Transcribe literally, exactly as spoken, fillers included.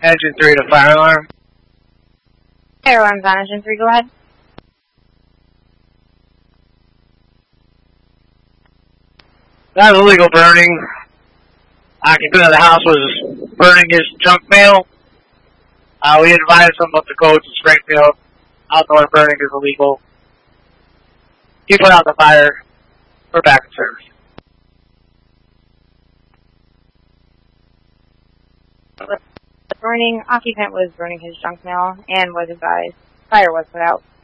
Engine three to fire alarm. Fire alarm's on engine three, go ahead. That was illegal burning. Occupant of the house was burning his junk mail. Uh, we advised him of the codes in Springfield. Outdoor burning is illegal. He put out the fire. We're back in service. Burning, occupant was burning his junk mail and was advised. Fire was put out.